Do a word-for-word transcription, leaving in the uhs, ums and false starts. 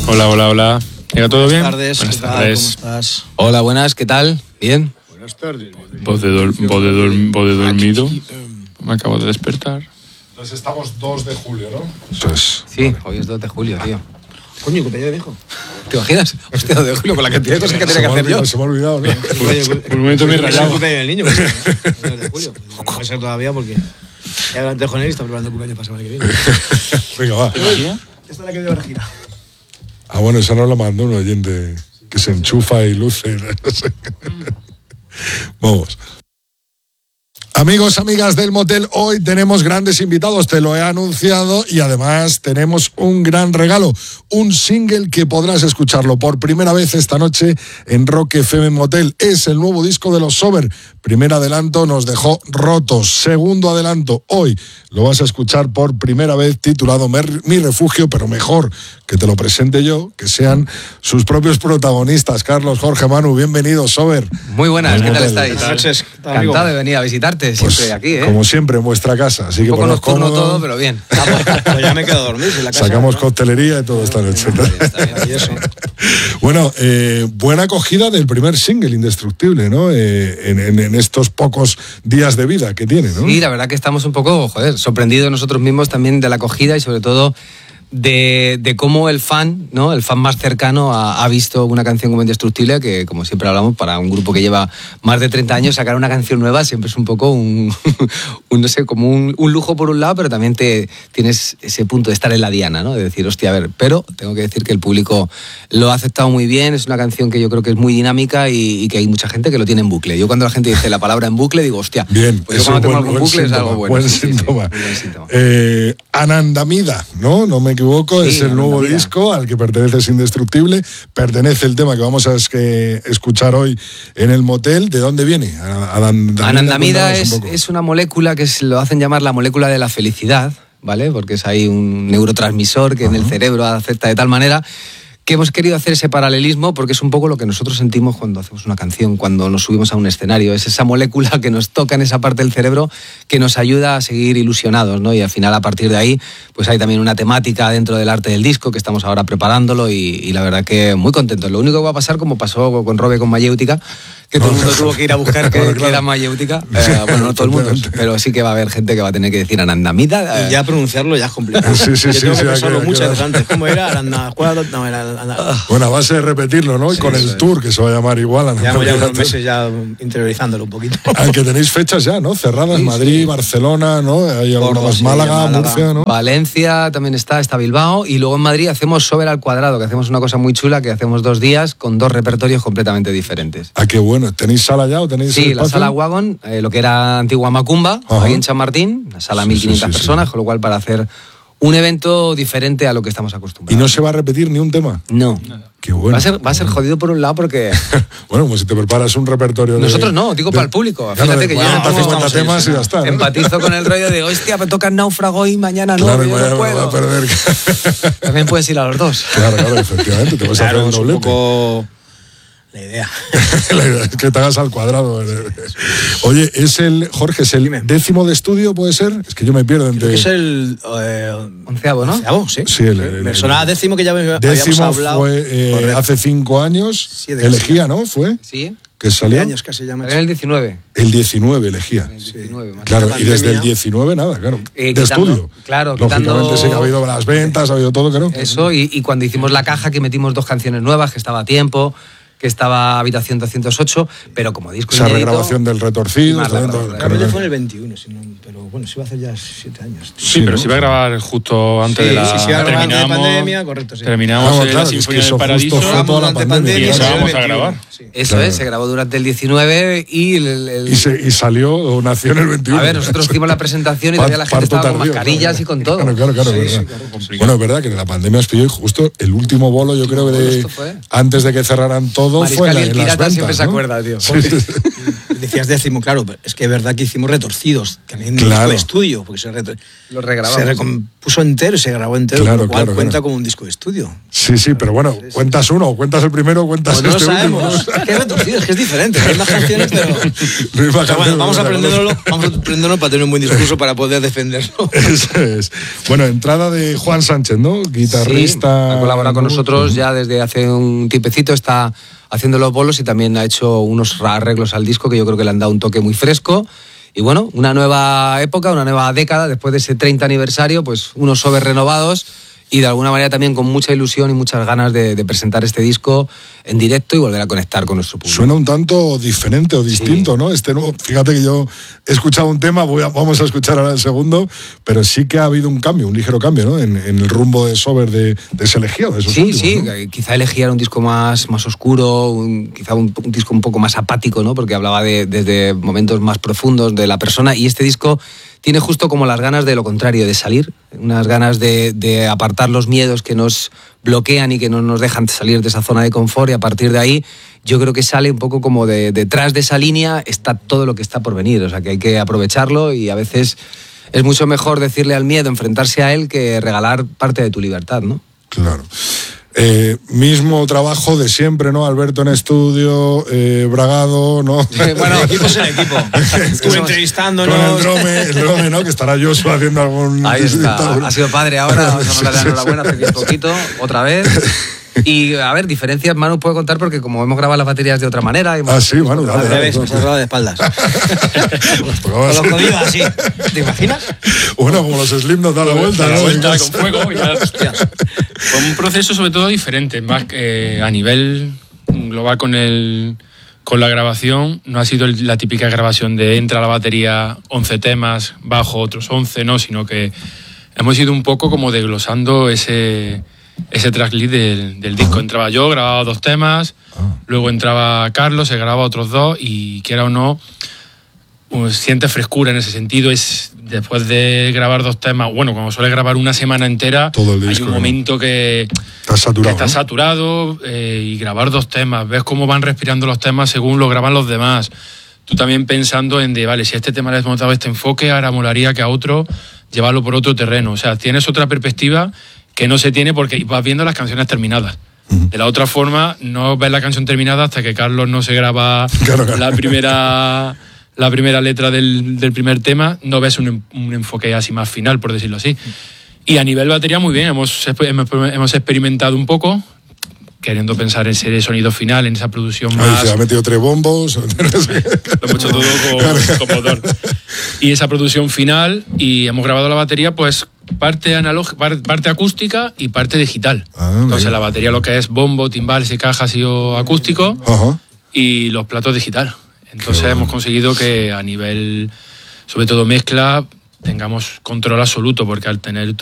Hola, hola, hola. ¿Llega todo bien? Buenas tardes. Buenas ¿Qué tal? tardes. ¿Cómo estás? Hola, buenas, ¿qué tal? ¿Bien? Buenas tardes. Voz de, dor- voz de, dor- voz de dormido. Me acabo de despertar. Entonces estamos dos de julio, ¿no? Eso es. Sí, hoy es dos de julio, tío. Coño, cumpleaños de hijo. ¿Te imaginas? Hostia, dos de julio con la cantidad de cosas que tenía que hacer yo. Se me ha olvidado, ¿no? Por un momento me he Es el rayado. cumpleaños del niño, pues, ¿no? El de julio. No puede ser todavía porque ya hablando con él y está preparando el cumpleaños para la semana que viene. Venga, va. Esta es la que dio la gira. Ah, bueno, esa nos la mandó un oyente que se enchufa y luce. No sé. Vamos. Amigos, amigas del motel, hoy tenemos grandes invitados, te lo he anunciado, y además tenemos un gran regalo, un single que podrás escucharlo por primera vez esta noche en Rock F M Motel. Es el nuevo disco de los Sober. Primer adelanto nos dejó rotos. Segundo adelanto, hoy lo vas a escuchar por primera vez, titulado Mi Refugio, pero mejor que te lo presente yo, que sean sus propios protagonistas. Carlos, Jorge, Manu, bienvenidos, Sober. Muy buenas, ¿qué tal estáis? Buenas noches. ¿Qué tal, amigo? Encantado de venir a visitarte Pues, siempre aquí, ¿eh? como siempre, en vuestra casa. Así que Un poco poneos nocturno cómodos. todo, pero bien. Pues ya me quedo a dormir en la casa. Sacamos ¿no? coctelería y todo esta noche. Y eso. Bueno, eh, buena acogida del primer single, Indestructible, ¿no? Eh, en, en, en estos pocos días de vida que tiene, ¿no? Sí, la verdad que estamos un poco, joder, sorprendidos nosotros mismos también de la acogida y sobre todo de, de cómo el fan, ¿no? El fan más cercano ha, ha visto una canción como Indestructible, que como siempre hablamos, para un grupo que lleva más de treinta años, sacar una canción nueva siempre es un poco un, un no sé, como un, un lujo por un lado, pero también te tienes ese punto de estar en la diana, ¿no? De decir, hostia, a ver, pero tengo que decir que el público lo ha aceptado muy bien, es una canción que yo creo que es muy dinámica y, y que hay mucha gente que lo tiene en bucle. Yo cuando la gente dice la palabra en bucle digo, hostia, Bien, pues yo es cuando un tengo buen, algo en buen bucle síntoma, es algo bueno. buen Sí, sí, sí, síntoma. muy buen síntoma. Eh, Anandamida, ¿no? No me equivoco, Sí, es el nuevo Anandamida. disco al que pertenece Indestructible. Pertenece el tema que vamos a es que escuchar hoy en el motel. ¿De dónde viene? Anandamida, Anandamida cuéntanos es, un poco. es una molécula que se lo hacen llamar la molécula de la felicidad, ¿vale? Porque es ahí un neurotransmisor que en el cerebro afecta de tal manera que hemos querido hacer ese paralelismo porque es un poco lo que nosotros sentimos cuando hacemos una canción, cuando nos subimos a un escenario. Es esa molécula que nos toca en esa parte del cerebro que nos ayuda a seguir ilusionados, ¿no? Y al final, a partir de ahí, pues hay también una temática dentro del arte del disco que estamos ahora preparándolo y, y la verdad que muy contentos. Lo único que va a pasar, como pasó con Robe con Mayéutica, que todo el mundo tuvo que ir a buscar que, Claro, que claro. era Mayéutica. Eh, bueno, no todo el mundo, pero sí que va a haber gente que va a tener que decir Anandamida. eh, Y ya pronunciarlo ya es complicado. Sí, sí, Yo sí, tengo sí, que hay pensarlo que- muchas hay que- veces antes. ¿Cómo era? Aranda, ¿cuál? No, era Aranda. Bueno, a base de repetirlo, ¿no? Y con el tour, que se va a llamar igual. Llevamos ya Anandamida. unos meses ya interiorizándolo un poquito. Aunque tenéis fechas ya, ¿no? Cerradas, Sí, Madrid, sí. Barcelona, ¿no? Hay alguna Córdoba, más, sí, Málaga, Málaga. Murcia, ¿no? Valencia también está, está Bilbao y luego en Madrid hacemos Sober al Cuadrado, que hacemos una cosa muy chula, que hacemos dos días con dos repertorios completamente diferentes. Ah, qué bueno. ¿Tenéis sala ya o tenéis Sí, la espacio? sala Wagon, eh, lo que era antigua Macumba, Ajá. ahí en Chamartín, una sala Sí, mil quinientas sí, sí, personas, sí. con lo cual para hacer un evento diferente a lo que estamos Y acostumbrados. no se va a repetir ni un tema. No. Qué bueno. Va a ser, va a ser jodido por un lado porque Bueno, como si te preparas un repertorio de... nosotros no, digo de- para el público. Claro, Fíjate de que yo cuarenta, no- cincuenta estamos temas y ya está, ¿no? empatizo con el rollo de, hostia, me toca Náufrago y mañana no, Claro, yo y mañana no me lo va puedo. a perder. También puedes ir a los dos. Claro, claro, efectivamente, te puedes Claro, hacer es un un doblete. poco la idea. La idea es que te hagas al cuadrado. Oye, es el, Jorge, es el Dime. décimo de estudio, ¿puede ser? Es que yo me pierdo entre... Es el... Eh, Onceavo, ¿no? onceavo, sí. Sí, el- el- Me sonaba décimo que ya habíamos Décimo hablado. fue eh, Correcto. hace cinco años, Sí, de elegía, ¿no? Fue, Sí, que De salió. años casi ya me en el diecinueve. El diecinueve elegía. El diecinueve, más. Claro, La y desde el pandemia. diecinueve nada, claro. Eh, de quitando- estudio. claro, Lógicamente quitando- sí que ha habido las ventas, ha habido todo, que no. Eso, y, y cuando hicimos la caja que metimos dos canciones nuevas, que estaba a tiempo, que estaba Habitación doscientos ocho, pero como disco Esa inédito, regrabación del Retorcido. Más la también, regrabación. claro, Realmente claro. fue en el veintiuno, si no- pero bueno, se iba a hacer ya siete años. Sí, pero ¿no? se iba a grabar justo antes Sí, de la... sí, se iba a grabar antes de terminamos- pandemia, correcto, sí. Terminamos Vamos, eh, claro, la es que Sinfonía eso del Paradiso. justo fue toda la Durante pandemia. Y pandemia, eso salió el vamos a veintiuno, grabar. sí. Eso Claro. es, se grabó durante el diecinueve y el... el- Y, se, y salió o nació en el veintiuno. a ver, nosotros hicimos la presentación y todavía la gente Parto estaba con tardío, mascarillas claro. y con todo. Claro, claro, claro. Sí, verdad. sí, claro, complicado. Bueno, es verdad que en la pandemia os pilló y justo el último bolo, yo creo que de, Esto fue. antes de que cerraran todo, Mariscal fue en, la- y el en las pirata ventas, siempre se ¿no? acuerda, tío. Sí, sí, sí. Decías décimo, claro, pero es que es verdad que hicimos Retorcidos, también Claro. fue estudio, porque se, retro- Lo se regrabamos. recom- puso entero, se grabó entero, Claro, lo cual claro, cuenta claro. como un disco de estudio. Sí, sí, pero bueno, Sí, sí. cuentas uno, cuentas el primero, cuentas Pues no lo este sabemos. último. Es que es retorcido, es que es diferente. Hay más canciones, pero. Misma pero canción, bueno, vamos a misma aprenderlo, cosa. vamos a aprenderlo para tener un buen discurso para poder defenderlo. Eso es. Bueno, entrada de Juan Sánchez, ¿no? Guitarrista. Sí, ha colaborado con ¿no? nosotros ya desde hace un tiempecito, está haciendo los bolos y también ha hecho unos arreglos al disco que yo creo que le han dado un toque muy fresco. Y bueno, una nueva época, una nueva década, después de ese treinta aniversario, pues unos sobres renovados y de alguna manera también con mucha ilusión y muchas ganas de, de presentar este disco en directo y volver a conectar con nuestro público. Suena un tanto diferente o distinto, sí. ¿no? Este nuevo, fíjate que yo he escuchado un tema, voy a, vamos a escuchar ahora el segundo, pero sí que ha habido un cambio, un ligero cambio, ¿no? En, en el rumbo de Sober de, de ese Elegía, de esos Sí, últimos, sí, ¿no? quizá Elegía era un disco más, más oscuro, un, quizá un, un disco un poco más apático, ¿no? Porque hablaba de, desde momentos más profundos de la persona, y este disco tiene justo como las ganas de lo contrario, de salir, unas ganas de, de apartar los miedos que nos bloquean y que no nos dejan salir de esa zona de confort, y a partir de ahí yo creo que sale un poco como de detrás de esa línea está todo lo que está por venir, o sea que hay que aprovecharlo, y a veces es mucho mejor decirle al miedo, enfrentarse a él, que regalar parte de tu libertad, ¿no? Claro. Eh, mismo trabajo de siempre, ¿no? Alberto en estudio, eh, Bragado, ¿no? Sí, bueno, equipo es el equipo. Estuve entrevistándonos. Con el drome, el drome, ¿no? Que estará Joshua haciendo algún... Ahí está, ha sido padre ahora, vamos a darle la enhorabuena hace bien poquito, otra vez. Y a ver, diferencias Manu puede contar porque como hemos grabado las baterías de otra manera... Hemos... Ah, sí, Manu, dale, Al dale, revés, dale, me has grabado de espaldas. Con Pues, los códigos así. ¿Te imaginas? bueno, como los Slim nos da la vuelta, Da la ¿no? vuelta con fuego y ya, hostias. Fue un proceso sobre todo diferente, más que, eh, a nivel global con el con la grabación. No ha sido el, la típica grabación de entra la batería, once temas, bajo otros once, no, sino que hemos ido un poco como desglosando ese, ese tracklist del, del disco. Entraba yo, grababa dos temas, luego entraba Carlos, se grababa otros dos, y quiera o no, pues, siente frescura en ese sentido. Es después de grabar dos temas, bueno, cuando suele grabar una semana entera, todo el disco, hay un momento que está saturado, que está ¿no? saturado eh, y grabar dos temas, ves cómo van respirando los temas según lo graban los demás. Tú también pensando en de, vale, si a este tema le hemos dado este enfoque, ahora molaría que a otro llevarlo por otro terreno. O sea, tienes otra perspectiva que no se tiene porque vas viendo las canciones terminadas. Uh-huh. De la otra forma, no ves la canción terminada hasta que Carlos no se graba claro, claro. la primera... la primera letra del, del primer tema, no ves un, un enfoque así más final, por decirlo así. Y a nivel batería, muy bien, hemos, hemos experimentado un poco, queriendo pensar en ese sonido final, en esa producción más... Ay, se ha metido tres bombos. Lo hemos hecho todo con, con motor. Y esa producción final, y hemos grabado la batería, pues parte analógica, parte acústica y parte digital. Ah, Entonces mira. La batería lo que es bombo, timbales y cajas ha sido acústico, uh-huh. y los platos digital. Entonces bueno. hemos conseguido que a nivel, sobre todo mezcla, tengamos control absoluto, porque al tener